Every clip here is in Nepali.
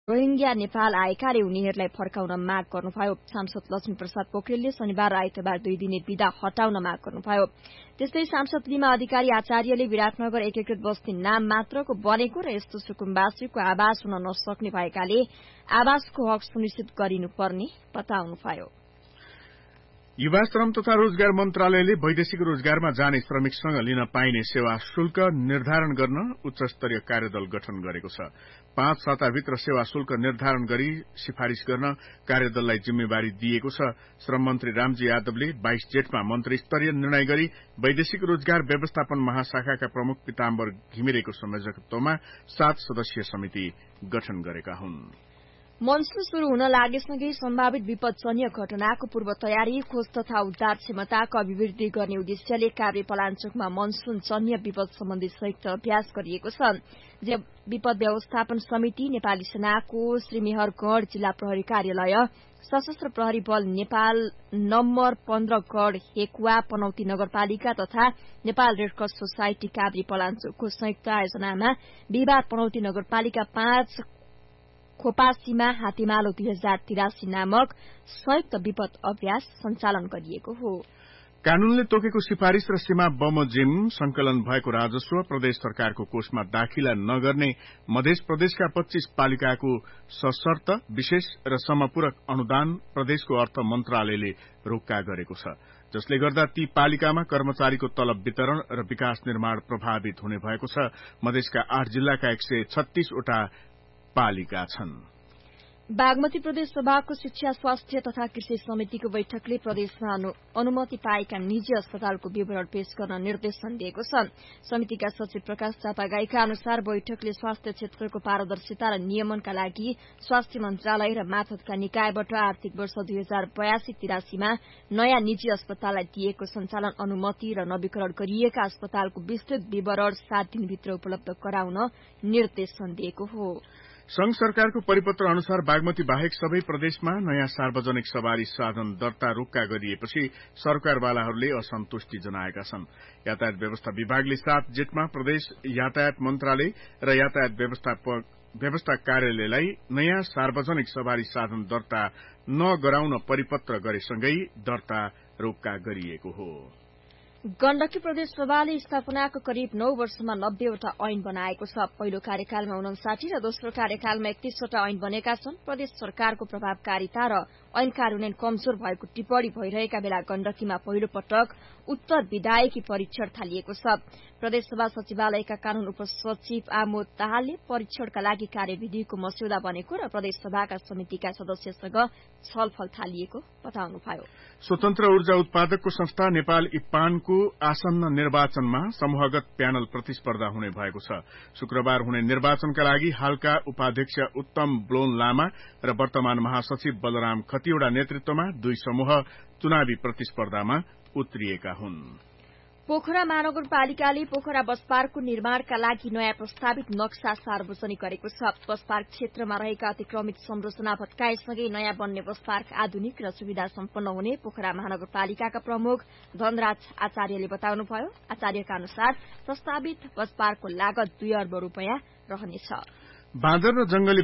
रोहिंग्या नेपाल आएकाले उनीहरूलाई फर्काउन माग गर्नुभयो। सांसद लक्ष्मी प्रसाद पोखरेलले शनिबार र आइतबार 2 दिने विदा हटाउन माग गर्नुभयो। त्यस्तै सांसद लिमा अधिकारी आचार्यले विराटनगर एकीकृत बस्ती नाम मात्रको बनेको र यस्तो सुकुम्बासीको आवास हुन नसक्ने भएकाले आवासको हक सुनिश्चित गरिनुपर्ने बताउनुभयो। युवा श्रम तथा रोजगार मन्त्रालयले वैदेशिक रोजगारमा जाने श्रमिकसँग लिन पाइने सेवा शुल्क निर्धारण गर्न उच्च स्तरीय कार्यदल गठन गरेको छ। 5 साताभित्र सेवा शुल्क निर्धारण गरी सिफारिश गर्न कार्यदललाई जिम्मेवारी दिएको छ। श्रम मन्त्री रामजी यादवले 22 जेठमा मन्त्री स्तरीय निर्णय गरी वैदेशिक रोजगार व्यवस्थापन महाशाखाका प्रमुख पीताम्बर घिमिरेको संयोजकत्वमा 7 सदस्यीय समिति गठन गरेका हुन्। मनसून शुरू हुन लागेसँगै सम्भावित विपदजन्य घटनाको पूर्व तयारी, खोज तथा उद्धार क्षमताको अभिवृद्धि गर्ने उद्देश्यले काभ्रे पलाञ्चोकमा मनसूनजन्य विपद सम्बन्धी संयुक्त अभ्यास गरिएको छ। विपद व्यवस्थापन समिति, नेपाली सेनाको श्रीमेहरगढ़ जिल्ला प्रहरी कार्यालय, सशस्त्र प्रहरी बल नेपाल नम्बर 15 गढ़ हेकुवा पनौती नगरपालिका तथा नेपाल रेडक्रस सोसाइटी काभ्रे पलाञ्चोकको संयुक्त आयोजनामा बिहिबार पनौती नगरपालिका 5 खोपासीमा हातीमालो 2083 नामक संयुक्त विपद अभ्यास सञ्चालन गरिएको हो। कानूनले तोकेको सिफारिश र सीमा बमोजिम संकलन भएको राजस्व प्रदेश सरकारको कोषमा दाखिला नगर्ने मध्य प्रदेशका 25 पालिकाको सशर्त विशेष र समपूरक अनुदान प्रदेशको अर्थ मन्त्रालयले रोक्का गरेको छ, जसले गर्दा ती पालिकामा कर्मचारीको तलब वितरण र विकास निर्माण प्रभावित हुने भएको छ। मधेसका 8 जिल्लाका 136 वटा पालिका छन्। बागमती प्रदेश सभाको शिक्षा, स्वास्थ्य तथा कृषि समितिको बैठकले प्रदेशमा अनुमति पाएका निजी अस्पतालको विवरण पेश गर्न निर्देशन दिएको छ। समितिका सचिव प्रकाश चापागाईका अनुसार बैठकले स्वास्थ्य क्षेत्रको पारदर्शिता र नियमनका लागि स्वास्थ्य मन्त्रालय र मातहतका निकायबाट आर्थिक वर्ष 2082-83 मा नयाँ निजी अस्पताललाई दिएको सञ्चालन अनुमति र नवीकरण गरिएका अस्पतालको विस्तृत विवरण 7 दिनभित्र उपलब्ध गराउन निर्देशन दिएको हो। संघ सरकारको परिपत्र अनुसार बागमती बाहेक सबै प्रदेशमा नयाँ सार्वजनिक सवारी साधन दर्ता रोक्का गरिएपछि सरकारवालाहरूले असन्तुष्टि जनाएका छन्। यातायात व्यवस्था विभागले 7 जेठमा प्रदेश यातायात मन्त्रालय र यातायात व्यवस्था कार्यालयलाई नयाँ सार्वजनिक सवारी साधन दर्ता नगराउन परिपत्र गरेसँगै दर्ता रोक्का गरिएको हो। गण्डकी प्रदेश सभाले स्थापनाको करिब 9 वर्षमा 90 वटा ऐन बनाएको छ। पहिलो कार्यकालमा 59 र दोस्रो कार्यकालमा 31 वटा ऐन बनेका छन्। प्रदेश सरकारको प्रभावकारिता र ऐन कार्यान्वयन कमजोर भएको टिप्पणी भइरहेका बेला गण्डकीमा पहिलो पटक उत्तर विधायकी परीक्षण थालिएको छ। प्रदेशसभा सचिवालयका कानून उपसचिव आमोद दाहालले परीक्षणका लागि कार्यविधिको मस्यौदा बनेको र प्रदेशसभाका समितिका सदस्यसँग छलफल थालिएको बताउनुभयो। स्वतन्त्र ऊर्जा उत्पादकको संस्था नेपाल इप्पानको आसन्न निर्वाचनमा समूहगत प्यानल प्रतिस्पर्धा हुने भएको छ। शुक्रबार हुने निर्वाचनका लागि हालका उपाध्यक्ष उत्तम ब्लोन लामा र वर्तमान महासचिव बलराम खतिवड़ा नेतृत्वमा 2 समूह चुनावी प्रतिस्पर्धामा उत्रिएका हुन्। पोखरा महानगरपालिकाले पोखरा बस पार्कको निर्माणका लागि नयाँ प्रस्तावित नक्सा सार्वजनिक गरेको छ। बस पार्क क्षेत्रमा रहेका अतिक्रमित संरचना भत्काएसँगै नयाँ बन्ने बस पार्क आधुनिक र सुविधा सम्पन्न हुने पोखरा महानगरपालिकाका प्रमुख धनराज आचार्यले बताउनुभयो। आचार्यका अनुसार प्रस्तावित बस पार्कको लागत 2 अर्ब रूपियाँ रहनेछ। बाँदर र जंगली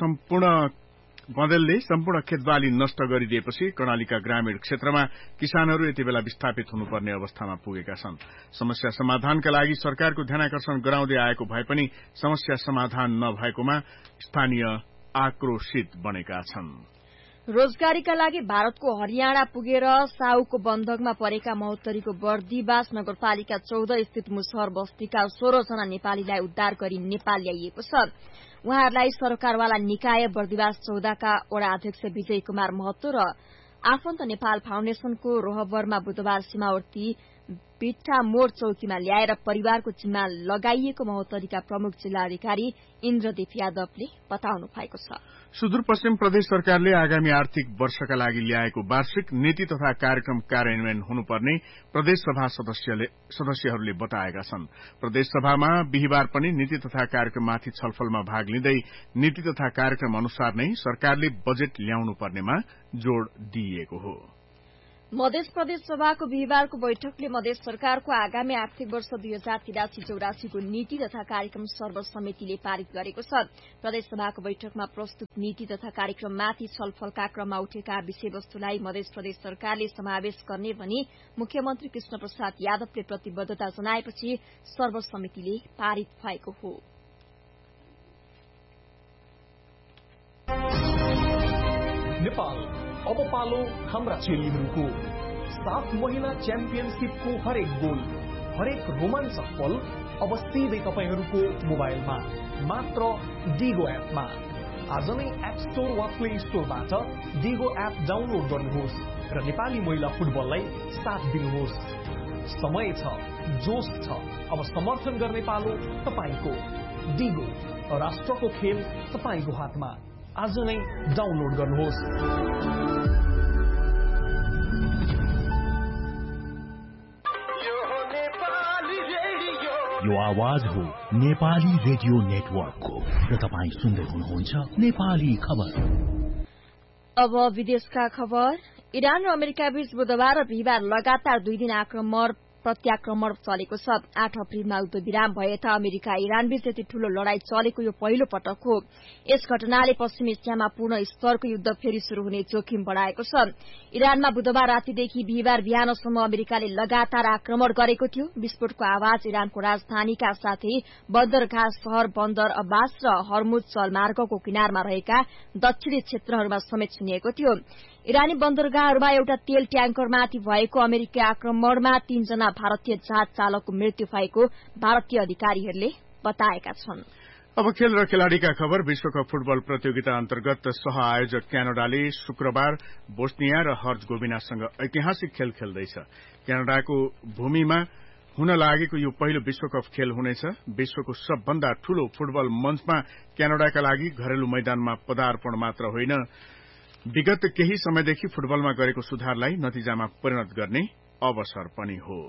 बँदेलले सम्पूर्ण खेतबाली नष्ट गरिदिएपछि कर्णालीका ग्रामीण क्षेत्रमा किसानहरू यति बेला विस्थापित हुनुपर्ने अवस्थामा पुगेका छन्। समस्या समाधानका लागि सरकारको ध्यानाकर्षण गराउँदै आएको भए पनि समस्या समाधान नभएकोमा स्थानीय आक्रोशित बनेका छन्। रोजगारीका लागि भारतको हरियाणा पुगेर साउको बन्धकमा परेका महोत्तरीको बर्दिवास नगरपालिका 14 स्थित मुसहर बस्तीका 16 जना नेपालीलाई उद्धार गरी नेपाल ल्याइएको छ। उहाँहरूलाई सरकारवाला निकाय बर्दिवास 14 का वडा अध्यक्ष विजय कुमार महतो र आफन्त नेपाल फाउन्डेशनको रोहबरमा बुधबार सीमावर्ती बिट्टा मोड़ चौकीमा ल्याएर परिवारको जिम्मा लगाइएको महोत्तरीका प्रमुख जिल्लाधिकारी इन्द्रदीप यादवले बताउनु भएको छ। सुदूरपश्चिम प्रदेश सरकारले आगामी आर्थिक वर्षका लागि ल्याएको वार्षिक नीति तथा कार्यक्रम कार्यान्वयन हुनुपर्ने प्रदेशसभा सदस्यहरूले बताएका छन्। प्रदेशसभामा बिहिबार पनि नीति तथा कार्यक्रममाथि छलफलमा भाग लिँदै नीति तथा कार्यक्रम अनुसार नै सरकारले बजेट ल्याउनु पर्नेमा जोड़ दिइएको हो। मध्य प्रदेश सभाको बिहिबारको बैठकले मधेस सरकारको आगामी आर्थिक वर्ष 2083-84 को नीति तथा कार्यक्रम सर्वसम्मतिले पारित गरेको छ। प्रदेश सभाको बैठकमा प्रस्तुत नीति तथा कार्यक्रममाथि छलफलका क्रममा उठेका विषयवस्तुलाई मध्य प्रदेश सरकारले समावेश गर्ने भनी मुख्यमन्त्री कृष्ण प्रसाद यादवले प्रतिबद्धता जनाएपछि सर्वसम्मतिले पारित भएको हो। नेपाल अब पालो हाम्रा चेलीहरूको 7 महिना च्याम्पियनशिपको हरेक गोल, हरेक रोमाञ्चक पल अब सिधै तपाईहरूको मोबाइलमा मात्र डिगो एपमा। आज नै एप स्टोर वा प्ले स्टोरबाट डिगो एप डाउनलोड गर्नुहोस् र नेपाली महिला फुटबललाई साथ दिनुहोस्। समय छ, जोश छ, अब समर्थन गर्ने पालो तपाईको। डिगो, राष्ट्रको खेल तपाईको हातमा। आज नै डाउनलोड गर्नुहोस्। यो आवाज हो नेपाली रेडियो नेटवर्कको र तपाईँ सुन्दै हुनुहुन्छ नेपाली खबर। अब विदेशका खबर। इरान र अमेरिका बीच बुधबार र बिहिबार लगातार 2 दिन प्रत्याक्रमण चलेको छ। 8 अप्रिलमा युद्ध विराम भए त अमेरिका इरान बीच यति ठूलो लड़ाई चलेको यो पहिलो पटक हो। यस घटनाले पश्चिमी एसियामा पूर्ण स्तरको युद्ध फेरि शुरू हुने जोखिम बढ़ाएको छ। इरानमा बुधबार रातिदेखि बिहिबार बिहानसम्म अमेरिकाले लगातार आक्रमण गरेको थियो। विस्फोटको आवाज इरानको राजधानीका साथै बन्दरगाह शहर बन्दर अब्बास र हर्मुज जलमार्गको किनारमा रहेका दक्षिणी क्षेत्रहरूमा समेत सुनिएको थियो। इरानी बन्दरगाहहरूमा एउटा तेल ट्याङ्करमाथि भएको अमेरिकी आक्रमणमा 3 जना भारतीय जहाज चालकको मृत्यु भएको भारतीय अधिकारीहरूले बताएका छन्। अब खेल र खेलाड़ीका खबर। विश्वकप फुटबल प्रतियोगिता अन्तर्गत सह आयोजक क्यानाडाले शुक्रबार बोस्निया र हर्जगोभिनासँग ऐतिहासिक खेल खेल्दैछ। क्यानाडाको भूमिमा हुन लागेको यो पहिलो विश्वकप खेल हुनेछ। विश्वको सबभन्दा ठूलो फुटबल मञ्चमा क्यानाडाका लागि घरेलु मैदानमा पदार्पण मात्र होइन, विगत केही समयदेखि फुटबलमा गरेको सुधारलाई नतिजामा परिणत गर्ने अवसर पनि हो।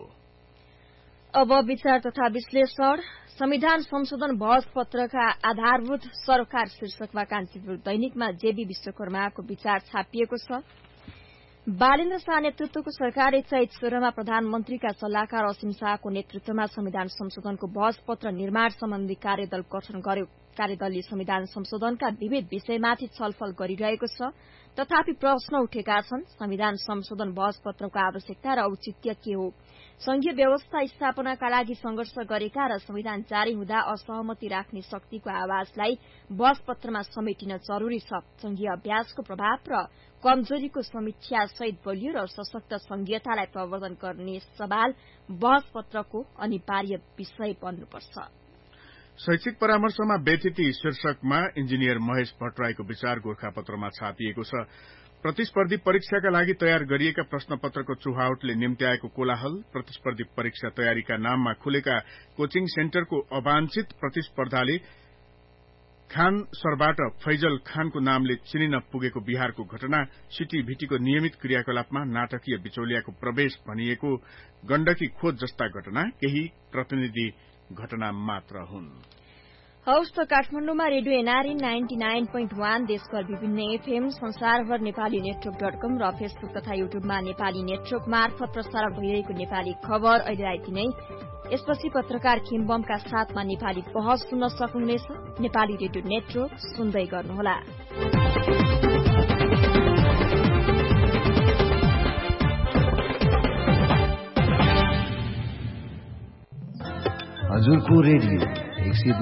अब विचार तथा विश्लेषण। संविधान संशोधन बहस पत्रका आधारभूत सरकार शीर्षकमा कान्तिपुर दैनिकमा जेबी विश्वकर्माको विचार छापिएको छ। बालेन्द्र शाह नेतृत्वको सरकारले चैत 16 मा प्रधानमन्त्रीका सल्लाहकार असीम शाहको नेतृत्वमा संविधान संशोधनको बहस पत्र निर्माण सम्बन्धी कार्यदल गठन गर्यो। कार्यदलले संविधान संशोधनका विविध विषयमाथि छलफल गरिरहेको छ। तथापि प्रश्न उठेका छन्। संविधान संशोधन बहस पत्रको आवश्यकता र औचित्य के हो? संघीय व्यवस्था स्थापनाका लागि संघर्ष गरेका र संविधान जारी हुँदा असहमति राख्ने शक्तिको आवाजलाई बहस पत्रमा समेटिन जरूरी छ। संघीय अभ्यासको प्रभाव र कमजोरीको समीक्षा सहित बलियो र सशक्त संघीयतालाई प्रवर्धन गर्ने सवाल बहस पत्रको अनिवार्य विषय बन्नुपर्छ। शैक्षिक परामर्शमा व्यथिति शीर्षकमा इन्जिनियर महेश भट्टराईको विचार गोरखापत्रमा छापिएको छ। प्रतिस्पर्धी परीक्षाका लागि तयार गरिएका प्रश्नपत्रको चुहावटले निम्त्याएको कोलाहल, प्रतिस्पर्धी परीक्षा तयारीका नाममा खुलेका कोचिङ सेन्टरको अवांछित प्रतिस्पर्धाले खान सरबाट फैजल खानको नामले चिनिन पुगेको बिहारको घटना, सिटीभिटीको नियमित क्रियाकलापमा नाटकीय बिचौलियाको प्रवेश भनिएको गण्डकी खोज जस्ता घटना केही प्रतिनिधि घटना मात्र हुन्। हौस् त काठमाडौँमा रेडियो एनआरए 99.1, देशभर विभिन्न एफएम, संसारभर नेपाली नेटवर्क.com र फेसबुक तथा युट्युबमा नेपाली नेटवर्क मार्फत प्रसारण भइरहेको नेपाली खबर अहिले राति नै। यसपछि पत्रकार खिम्बमका साथमा नेपाली बहस सुन्न सक्नुहुनेछ। नेपाली रेडियो नेटवर्क सुन्दै गर्नुहोला। हजुरको रेडियो